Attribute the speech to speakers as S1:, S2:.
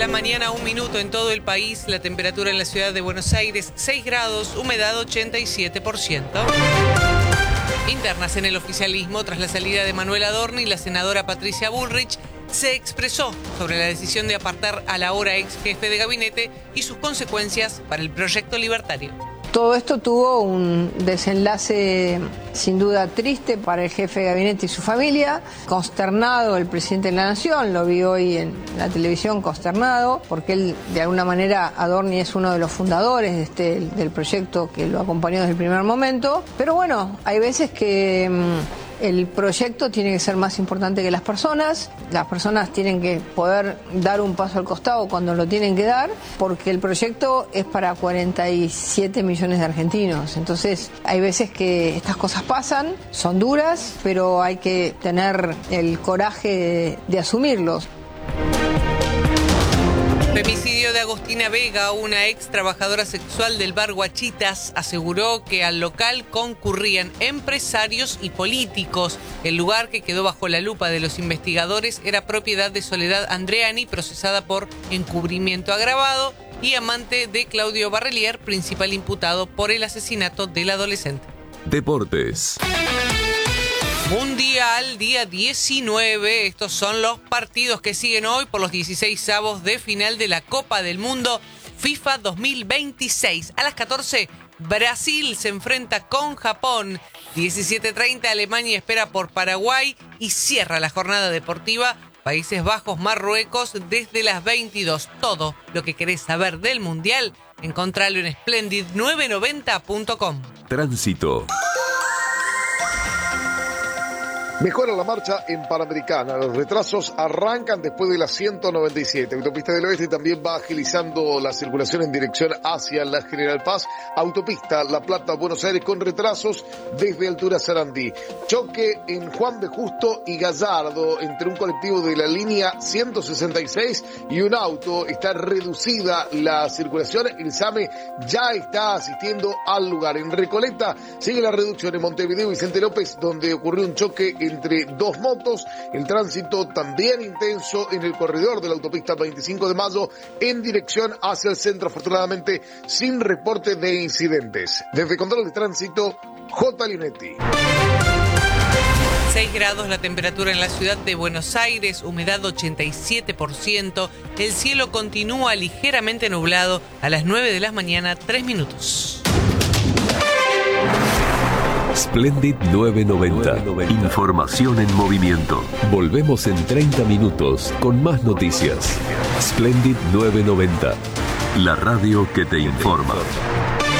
S1: La mañana, 1 minuto en todo el país. La temperatura en la ciudad de Buenos Aires, 6 grados, humedad 87%. Internas en el oficialismo tras la salida de Manuel Adorni, la senadora Patricia Bullrich se expresó sobre la decisión de apartar al ahora ex jefe de gabinete y sus consecuencias para el proyecto libertario.
S2: Todo esto tuvo un desenlace sin duda triste para el jefe de gabinete y su familia. Consternado el presidente de la Nación, lo vi hoy en la televisión consternado, porque él, de alguna manera, Adorni es uno de los fundadores del proyecto que lo acompañó desde el primer momento. Pero bueno, hay veces que el proyecto tiene que ser más importante que las personas tienen que poder dar un paso al costado cuando lo tienen que dar, porque el proyecto es para 47 millones de argentinos. Entonces hay veces que estas cosas pasan, son duras, pero hay que tener el coraje de asumirlos.
S1: Femicidio de Agostina Vega, una ex trabajadora sexual del bar Guachitas, aseguró que al local concurrían empresarios y políticos. El lugar, que quedó bajo la lupa de los investigadores, era propiedad de Soledad Andreani, procesada por encubrimiento agravado, y amante de Claudio Barrelier, principal imputado por el asesinato del adolescente.
S3: Deportes.
S1: Mundial, día 19. Estos son los partidos que siguen hoy por los 16avos de final de la Copa del Mundo FIFA 2026. A las 14, Brasil se enfrenta con Japón. 17:30, Alemania espera por Paraguay y cierra la jornada deportiva Países Bajos, Marruecos desde las 22. Todo lo que querés saber del Mundial, encontralo en splendid990.com.
S3: Tránsito.
S4: Mejora la marcha en Panamericana. Los retrasos arrancan después de la 197. Autopista del Oeste también va agilizando la circulación en dirección hacia la General Paz. Autopista La Plata, Buenos Aires, con retrasos desde altura Sarandí. Choque en Juan B. Justo y Gallardo entre un colectivo de la línea 166 y un auto. Está reducida la circulación. El SAME ya está asistiendo al lugar. En Recoleta sigue la reducción en Montevideo y Vicente López, donde ocurrió un choque entre dos motos. El tránsito también intenso en el corredor de la autopista 25 de Mayo en dirección hacia el centro, afortunadamente sin reporte de incidentes. Desde Control de Tránsito, J. Linetti.
S1: 6 grados la temperatura en la ciudad de Buenos Aires, humedad 87%. El cielo continúa ligeramente nublado. A las 9 de la mañana, 3 minutos.
S3: Splendid 990. Información en movimiento. Volvemos en 30 minutos con más noticias. Splendid 990. La radio que te informa.